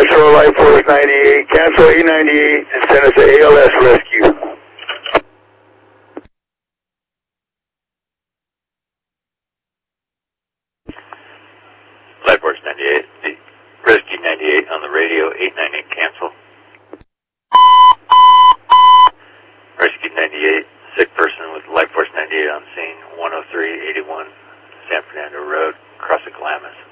Metro Life Force 98, cancel 898 and send us an ALS rescue. Life Force 98, rescue 98 on the radio, 898 cancel. Rescue 98, sick person with Life Force 98 on scene, 10381 San Fernando Road, across the Calamus.